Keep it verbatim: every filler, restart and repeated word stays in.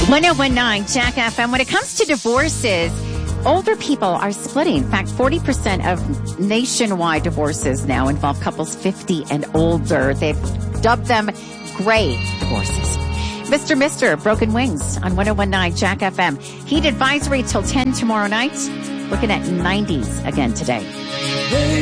one oh one point nine Jack F M. When it comes to divorces, older people are splitting. In fact, forty percent of nationwide divorces now involve couples fifty and older. They've dubbed them gray divorces. Mister Mister Broken Wings on one oh one point nine Jack F M. Heat advisory till ten tomorrow night. Looking at nineties again today.